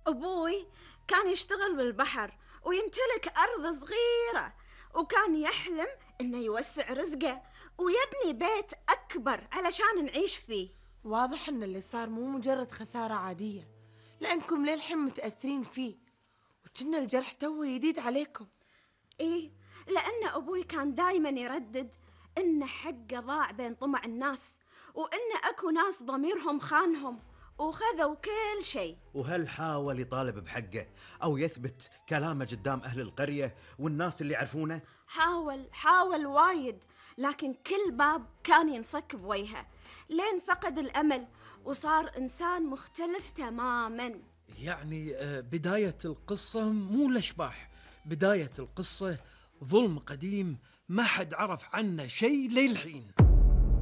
أبوي كان يشتغل بالبحر ويمتلك أرض صغيرة، وكان يحلم إنه يوسع رزقه ويبني بيت أكبر علشان نعيش فيه. واضح إن اللي صار مو مجرد خسارة عادية، لأنكم للحين متأثرين فيه، وكنا الجرح توه جديد عليكم. إيه، لأن أبوي كان دايما يردد إن حقه ضاع بين طمع الناس، وإن أكو ناس ضميرهم خانهم وخذوا كل شيء. وهل حاول يطالب بحقه أو يثبت كلامه قدام أهل القرية والناس اللي يعرفونه؟ حاول وايد، لكن كل باب كان ينصك بوجهه، لين فقد الأمل وصار إنسان مختلف تماما. يعني بداية القصة مو الأشباح، بداية القصة ظلم قديم ما حد عرف عنه شيء للحين.